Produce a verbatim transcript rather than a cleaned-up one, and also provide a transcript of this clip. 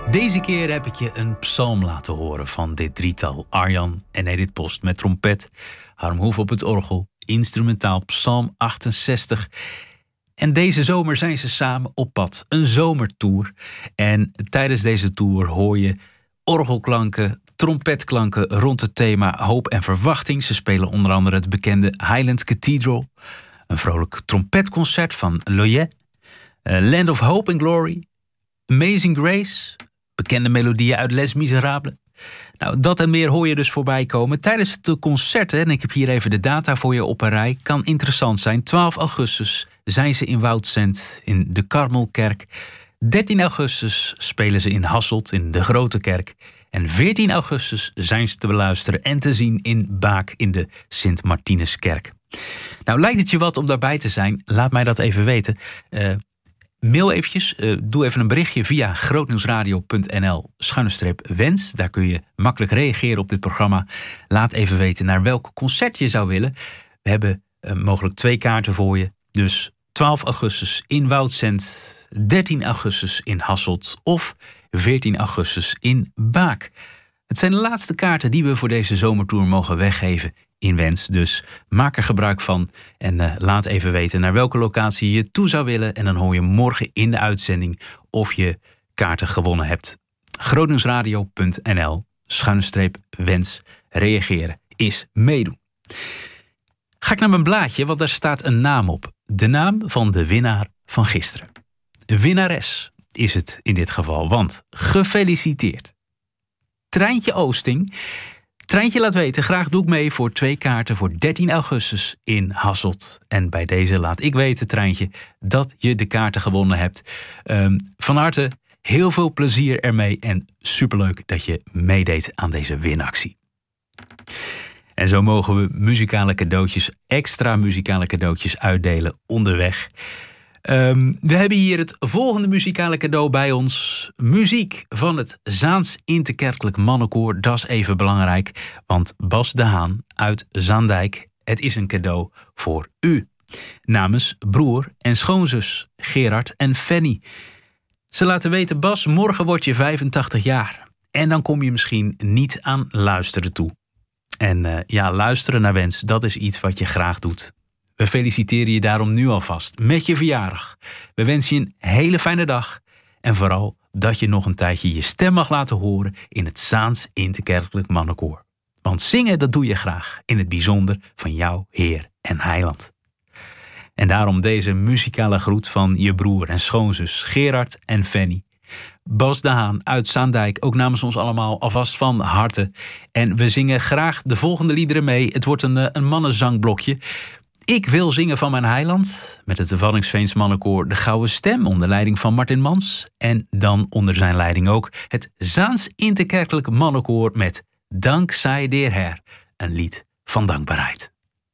Deze keer heb ik je een psalm laten horen van dit drietal. Arjan en Edith Post met trompet, Harm Hoef op het orgel, instrumentaal psalm achtenzestig. En deze zomer zijn ze samen op pad, een zomertour. En tijdens deze tour hoor je orgelklanken, trompetklanken rond het thema hoop en verwachting. Ze spelen onder andere het bekende Highland Cathedral, een vrolijk trompetconcert van Loyet, uh, Land of Hope and Glory, Amazing Grace, bekende melodieën uit Les Miserables. Nou, dat en meer hoor je dus voorbij komen tijdens de concerten. En ik heb hier even de data voor je op een rij. Kan interessant zijn. twaalf augustus zijn ze in Woudsend in de Karmelkerk. dertien augustus spelen ze in Hasselt in de Grote Kerk. En veertien augustus zijn ze te beluisteren en te zien in Baak in de Sint-Martinuskerk. Nou, lijkt het je wat om daarbij te zijn? Laat mij dat even weten. Uh, Mail eventjes, uh, doe even een berichtje via grootnieuwsradio.nl schuine streep wens. Daar kun je makkelijk reageren op dit programma. Laat even weten naar welk concert je zou willen. We hebben uh, mogelijk twee kaarten voor je. Dus twaalf augustus in Woudsend, dertien augustus in Hasselt of veertien augustus in Baak. Het zijn de laatste kaarten die we voor deze zomertour mogen weggeven in Wens. Dus maak er gebruik van en uh, laat even weten naar welke locatie je toe zou willen. En dan hoor je morgen in de uitzending of je kaarten gewonnen hebt. grootnieuwsradio.nl schuine streep wens. Reageren is meedoen. Ga ik naar mijn blaadje, want daar staat een naam op. De naam van de winnaar van gisteren. Winnares is het in dit geval, want gefeliciteerd. Treintje Oosting. Treintje laat weten, graag doe ik mee voor twee kaarten voor dertien augustus in Hasselt. En bij deze laat ik weten, Treintje, dat je de kaarten gewonnen hebt. Um, van harte heel veel plezier ermee en superleuk dat je meedeed aan deze winactie. En zo mogen we muzikale cadeautjes, extra muzikale cadeautjes uitdelen onderweg. Um, we hebben hier het volgende muzikale cadeau bij ons. Muziek van het Zaans Interkerkelijk Mannenkoor. Dat is even belangrijk, want Bas de Haan uit Zaandijk. Het is een cadeau voor u. Namens broer en schoonzus Gerard en Fanny. Ze laten weten, Bas, morgen word je vijfentachtig jaar. En dan kom je misschien niet aan luisteren toe. En uh, ja, luisteren naar wens, dat is iets wat je graag doet. We feliciteren je daarom nu alvast met je verjaardag. We wensen je een hele fijne dag. En vooral dat je nog een tijdje je stem mag laten horen in het Zaans Interkerkelijk Mannenkoor. Want zingen, dat doe je graag. In het bijzonder van jouw Heer en Heiland. En daarom deze muzikale groet van je broer en schoonzus Gerard en Fanny. Bas de Haan uit Zaandijk, ook namens ons allemaal alvast van harte. En we zingen graag de volgende liederen mee. Het wordt een, een mannenzangblokje. Ik wil zingen van mijn heiland, met het Waddinxveens Mannenkoor De Gouden Stem onder leiding van Martin Mans. En dan onder zijn leiding ook het Zaans Interkerkelijk Mannenkoor met Dank zij de Heer, een lied van dankbaarheid.